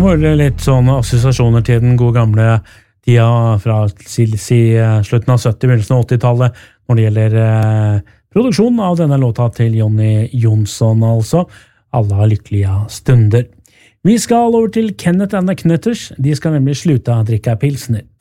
får litt sånne assosiasjoner til den gode gamle tida fra slutten av 70, begynnelsen av 80-tallet, når det gjelder produksjonen av denne låta til Johnny Jonsson, altså. Alle har lykkelige stunder. Vi skal over til Kenneth and the Knutters. De skal nemlig slutte å drikke pilsner.